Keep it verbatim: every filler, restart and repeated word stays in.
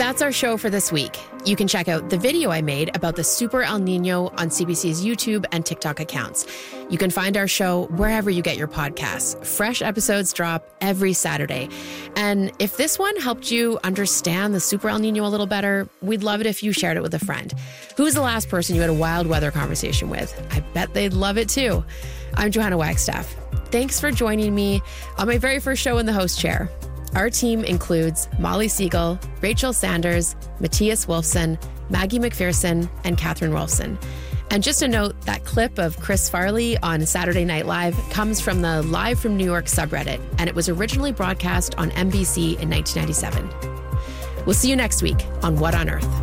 That's our show for this week. You can check out the video I made about the Super El Nino on C B C's YouTube and TikTok accounts. You can find our show wherever you get your podcasts. Fresh episodes drop every Saturday. And if this one helped you understand the Super El Nino a little better, we'd love it if you shared it with a friend. Who's the last person you had a wild weather conversation with? I bet they'd love it too. I'm Johanna Wagstaff. Thanks for joining me on my very first show in the host chair. Our team includes Molly Siegel, Rachel Sanders, Matthias Wolfson, Maggie McPherson, and Catherine Wolfson. And just a note, that clip of Chris Farley on Saturday Night Live comes from the Live from New York subreddit, and it was originally broadcast on N B C in nineteen ninety-seven. We'll see you next week on What on Earth?